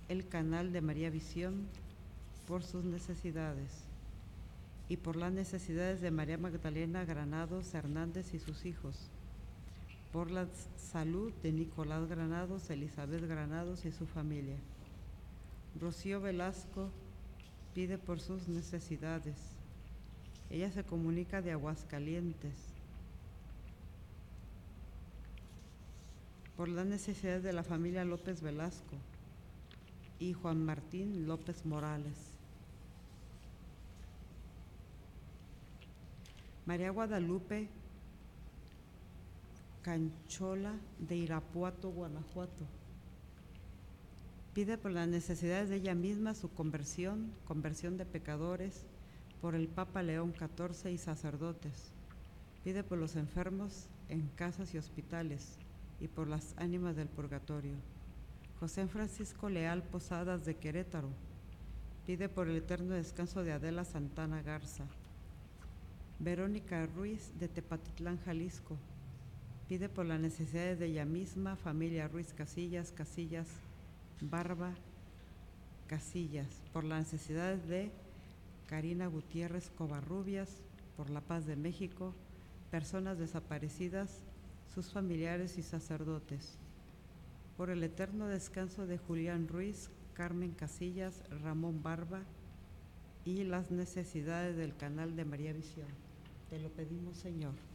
el canal de María Visión por sus necesidades y por las necesidades de María Magdalena Granados Hernández y sus hijos, por la salud de Nicolás Granados, Elizabeth Granados y su familia. Rocío Velasco pide por sus necesidades. Ella se comunica de Aguascalientes. Por las necesidades de la familia López Velasco y Juan Martín López Morales. María Guadalupe Canchola de Irapuato, Guanajuato. Pide por las necesidades de ella misma su conversión de pecadores, por el Papa León XIV y sacerdotes. Pide por los enfermos en casas y hospitales y por las ánimas del purgatorio. José Francisco Leal Posadas de Querétaro pide por el eterno descanso de Adela Santana Garza. Verónica Ruiz de Tepatitlán, Jalisco, pide por las necesidades de ella misma, familia Ruiz Casillas, Barba, Casillas, por las necesidades de Karina Gutiérrez Covarrubias, por la paz de México, personas desaparecidas, sus familiares y sacerdotes, por el eterno descanso de Julián Ruiz, Carmen Casillas, Ramón Barba y las necesidades del canal de María Visión. Te lo pedimos, Señor.